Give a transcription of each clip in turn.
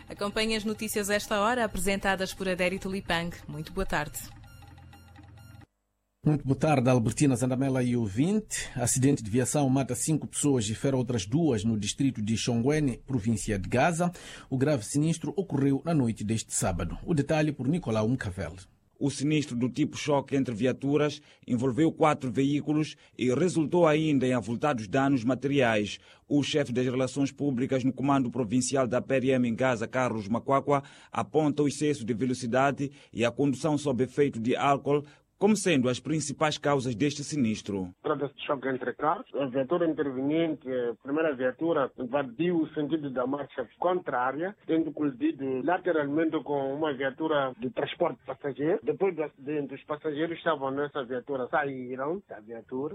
Acompanhe as notícias a esta hora, apresentadas por Adério Tulipang. Muito boa tarde. Muito boa tarde, Albertina Zandamela e ouvinte. Acidente de viação mata 5 pessoas e fere outras 2 no distrito de Xongweni, província de Gaza. O grave sinistro ocorreu na noite deste sábado. O detalhe por Nicolau Mcavel. O sinistro do tipo choque entre viaturas envolveu 4 veículos e resultou ainda em avultados danos materiais. O chefe das relações públicas no comando provincial da PRM em Gaza, Carlos Makwakwa, aponta o excesso de velocidade e a condução sob efeito de álcool como sendo as principais causas deste sinistro. Trata-se de choque entre carros. A viatura interveniente, a primeira viatura, invadiu o sentido da marcha contrária, tendo colidido lateralmente com uma viatura de transporte de passageiros. Depois do acidente, os passageiros que estavam nessa viatura saíram da viatura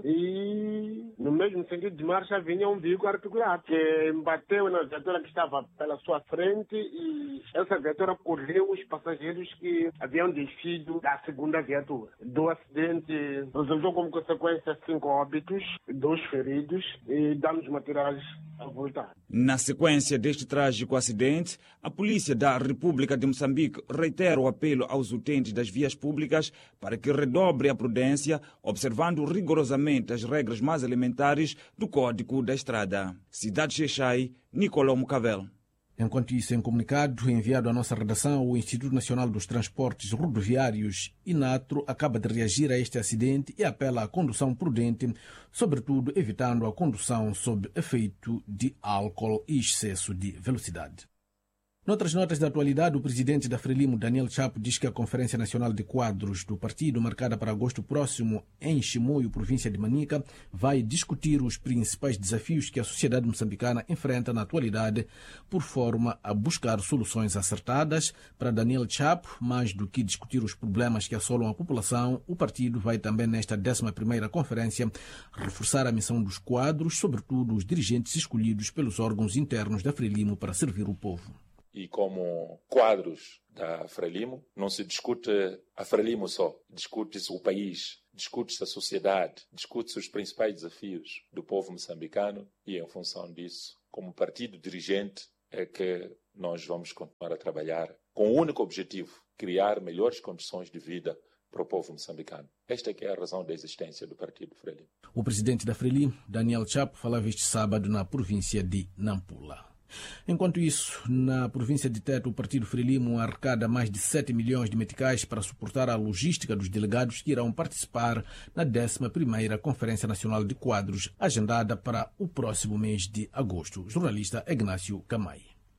e, no mesmo sentido de marcha, vinha um veículo articulado que embateu na viatura que estava pela sua frente e essa viatura colheu os passageiros que haviam descido da segunda viatura. Do acidente resultou como consequência 5 óbitos, 2 feridos e danos materiais avultados. Na sequência deste trágico acidente, a Polícia da República de Moçambique reitera o apelo aos utentes das vias públicas para que redobre a prudência, observando rigorosamente as regras mais elementares do Código da Estrada. Cidade Xai, Nicolau Mcavel. Enquanto isso, em comunicado enviado à nossa redação, o Instituto Nacional dos Transportes Rodoviários, INATRO, acaba de reagir a este acidente e apela à condução prudente, sobretudo evitando a condução sob efeito de álcool e excesso de velocidade. Noutras notas da atualidade, o presidente da Frelimo, Daniel Chapo, diz que a Conferência Nacional de Quadros do partido, marcada para agosto próximo em Chimoio, província de Manica, vai discutir os principais desafios que a sociedade moçambicana enfrenta na atualidade, por forma a buscar soluções acertadas. Para Daniel Chapo, mais do que discutir os problemas que assolam a população, o partido vai também, nesta 11ª conferência, reforçar a missão dos quadros, sobretudo os dirigentes escolhidos pelos órgãos internos da Frelimo para servir o povo. E como quadros da Frelimo, não se discute a Frelimo só, discute-se o país, discute-se a sociedade, discute-se os principais desafios do povo moçambicano e, em função disso, como partido dirigente, é que nós vamos continuar a trabalhar com o único objetivo, criar melhores condições de vida para o povo moçambicano. Esta é que é a razão da existência do partido Frelimo. O presidente da Frelimo, Daniel Chapo, falava este sábado na província de Nampula. Enquanto isso, na província de Tete, o partido Frelimo arrecada mais de 7 milhões de meticais para suportar a logística dos delegados que irão participar na 11ª Conferência Nacional de Quadros, agendada para o próximo mês de agosto. Jornalista Ignácio Camai.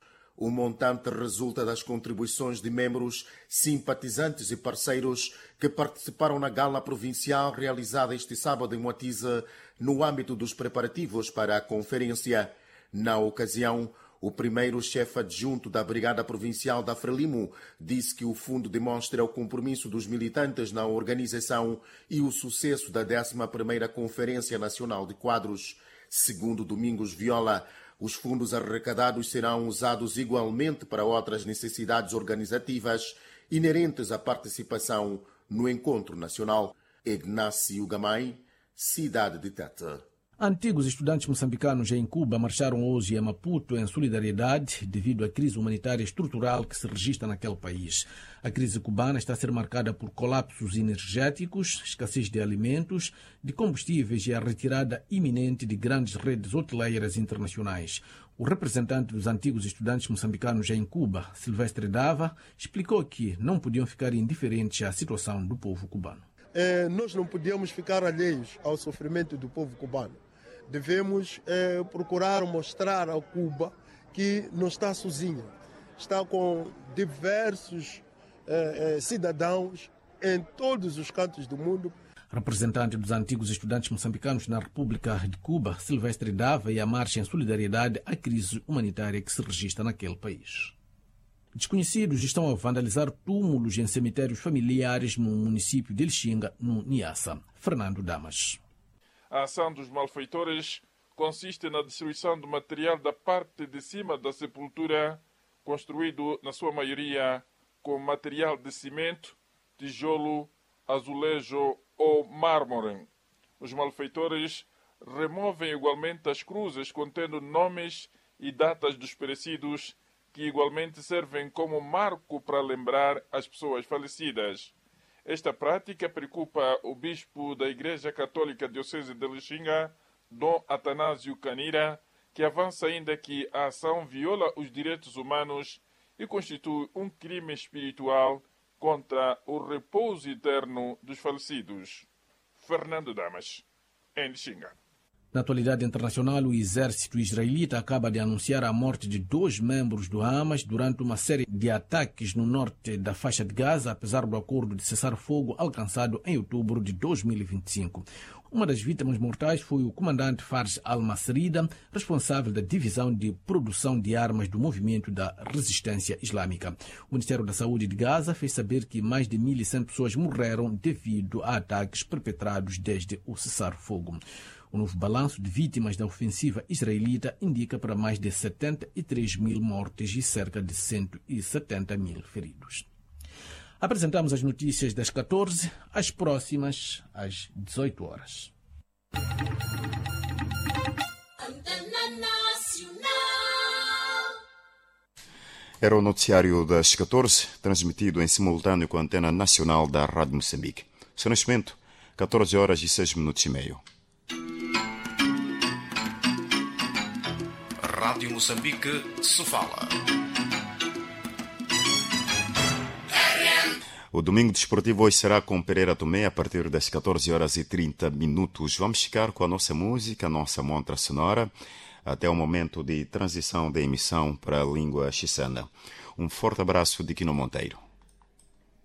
O montante resulta das contribuições de membros, simpatizantes e parceiros que participaram na gala provincial realizada este sábado em Moatize, no âmbito dos preparativos para a conferência. Na ocasião, o primeiro chefe adjunto da Brigada Provincial da Frelimo disse que o fundo demonstra o compromisso dos militantes na organização e o sucesso da 11ª Conferência Nacional de Quadros. Segundo Domingos Viola, os fundos arrecadados serão usados igualmente para outras necessidades organizativas inerentes à participação no encontro nacional. Ignácio Gamay, Cidade de Tete. Antigos estudantes moçambicanos em Cuba marcharam hoje a Maputo em solidariedade devido à crise humanitária estrutural que se registra naquele país. A crise cubana está a ser marcada por colapsos energéticos, escassez de alimentos, de combustíveis e a retirada iminente de grandes redes hoteleiras internacionais. O representante dos antigos estudantes moçambicanos em Cuba, Silvestre Dava, explicou que não podiam ficar indiferentes à situação do povo cubano. Nós não podemos ficar alheios ao sofrimento do povo cubano. Devemos procurar mostrar a Cuba que não está sozinha. Está com diversos cidadãos em todos os cantos do mundo. Representante dos antigos estudantes moçambicanos na República de Cuba, Silvestre Dava, e a marcha em solidariedade à crise humanitária que se registra naquele país. Desconhecidos estão a vandalizar túmulos em cemitérios familiares no município de Lixinga, no Niassa. Fernando Damas. A ação dos malfeitores consiste na destruição do material da parte de cima da sepultura, construído, na sua maioria, com material de cimento, tijolo, azulejo ou mármore. Os malfeitores removem igualmente as cruzes contendo nomes e datas dos perecidos, que igualmente servem como marco para lembrar as pessoas falecidas. Esta prática preocupa o bispo da Igreja Católica Diocese de Lixinga, Dom Atanásio Canira, que avança ainda que a ação viola os direitos humanos e constitui um crime espiritual contra o repouso eterno dos falecidos. Fernando Damas, em Lixinga. Na atualidade internacional, o exército israelita acaba de anunciar a morte de 2 membros do Hamas durante uma série de ataques no norte da faixa de Gaza, apesar do acordo de cessar-fogo alcançado em outubro de 2025. Uma das vítimas mortais foi o comandante Fars al-Masrida, responsável da divisão de produção de armas do movimento da resistência islâmica. O Ministério da Saúde de Gaza fez saber que mais de 1.100 pessoas morreram devido a ataques perpetrados desde o cessar-fogo. O novo balanço de vítimas da ofensiva israelita indica para mais de 73 mil mortes e cerca de 170 mil feridos. Apresentamos as notícias das 14, as próximas às 18 horas. Era o noticiário das 14, transmitido em simultâneo com a antena nacional da Rádio Moçambique. Seu nascimento, 14 horas e 6 minutos e meio. Rádio Moçambique se fala. O domingo desportivo hoje será com Pereira Tomé a partir das 14 horas e 30 minutos. Vamos ficar com a nossa música, a nossa montra sonora, até o momento de transição da emissão para a língua xisana. Um forte abraço de Quino Monteiro.